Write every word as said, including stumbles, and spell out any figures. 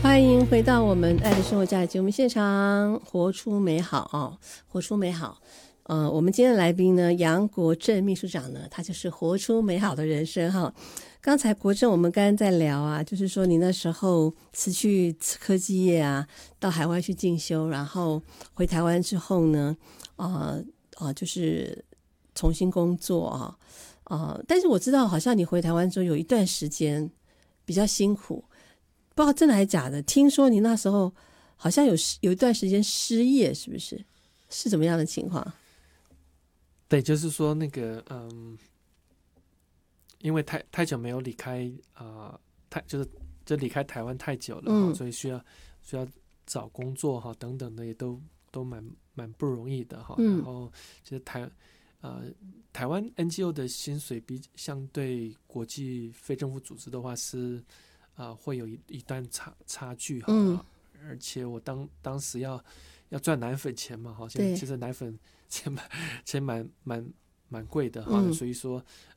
欢迎回到我们爱的生活家的节目现场，活出美好哦，活出美好。呃，我们今天的来宾呢，杨国正秘书长呢，他就是活出美好的人生哈。刚才国正我们刚刚在聊啊，就是说你那时候辞去科技业啊，到海外去进修，然后回台湾之后呢，呃呃，就是重新工作啊，呃，但是我知道好像你回台湾之后有一段时间比较辛苦。不知道真的还假的，听说你那时候好像有有一段时间失业，是不是？是怎么样的情况？ 对，就是说那个嗯，因为太太久没有离开啊、呃，太就是就离开台湾太久了哈、 嗯， 所以需要需要找工作哈等等的也都都蛮蛮不容易的哈。 嗯然后其实台呃台湾 N G O 的薪水比相对国际非政府组织的话是呃会有一一段差差距哈、 嗯， 而且我当当时要要赚奶粉钱嘛哈，现在对， 其实奶粉钱蛮钱蛮蛮蛮贵的哈， 嗯所以说